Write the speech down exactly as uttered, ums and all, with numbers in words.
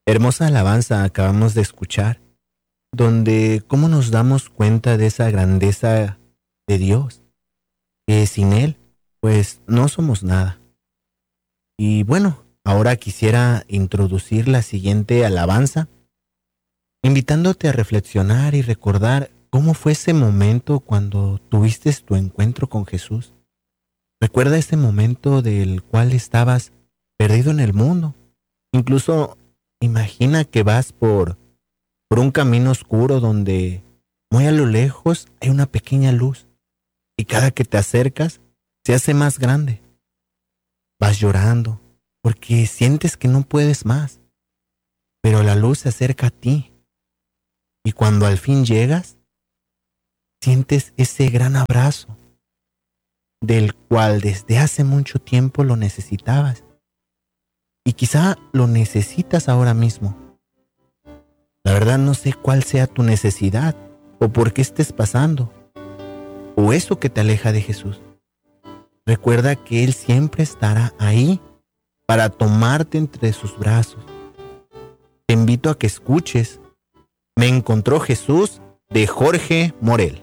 Hermosa alabanza acabamos de escuchar, donde cómo nos damos cuenta de esa grandeza de Dios, que sin Él, pues no somos nada. Y bueno, ahora quisiera introducir la siguiente alabanza, invitándote a reflexionar y recordar cómo fue ese momento cuando tuviste tu encuentro con Jesús. Recuerda ese momento del cual estabas perdido en el mundo. Incluso imagina que vas por, por un camino oscuro donde muy a lo lejos hay una pequeña luz y cada que te acercas se hace más grande. Vas llorando porque sientes que no puedes más, pero la luz se acerca a ti y cuando al fin llegas, sientes ese gran abrazo del cual desde hace mucho tiempo lo necesitabas y quizá lo necesitas ahora mismo. La verdad no sé cuál sea tu necesidad o por qué estés pasando o eso que te aleja de Jesús. Recuerda que Él siempre estará ahí para tomarte entre sus brazos. Te invito a que escuches Me encontró Jesús de Jorge Morel.